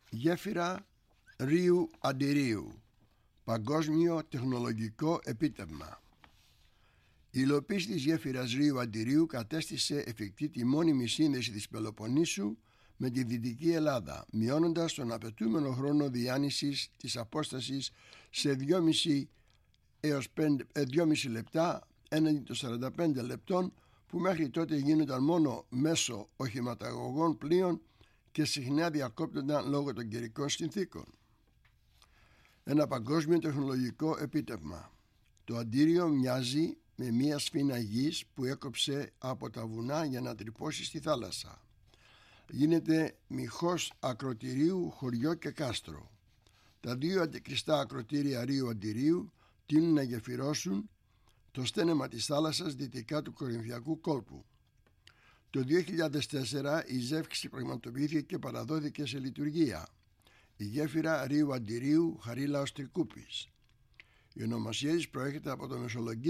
Γέφυρα Ρείου Αντιρείου. Παγκόσμιο τεχνολογικό επίτευγμα. Η υλοποίηση της γέφυρας Ρείου Αντιρείου κατέστησε εφικτή τη μόνιμη σύνδεση της Πελοποννήσου με τη Δυτική Ελλάδα, μειώνοντας τον απαιτούμενο χρόνο διάνυσης της απόστασης σε 2,5 έως 2,5 λεπτά έναντι των 45 λεπτών που μέχρι τότε γίνονταν μόνο μέσω οχηματαγωγών πλοίων και συχνά διακόπτονταν λόγω των καιρικών συνθήκων. Ένα παγκόσμιο τεχνολογικό επίτευγμα. Το Αντίριο μοιάζει με μια σφήνα γης που έκοψε από τα βουνά για να τρυπώσει στη θάλασσα. Γίνεται μοιχός ακροτηρίου, χωριό και κάστρο. Τα δύο αντικριστά ακροτήρια Ρείου Αντιρείου τείνουν να γεφυρώσουν το στένεμα της θάλασσας δυτικά του Κορινθιακού κόλπου. Το 2004 η ζεύξη πραγματοποιήθηκε και παραδόθηκε σε λειτουργία. Η γέφυρα Ρείου Αντιρείου Χαρίλαος Τρικούπης. Η ονομασία της προέρχεται από το μεσολογγί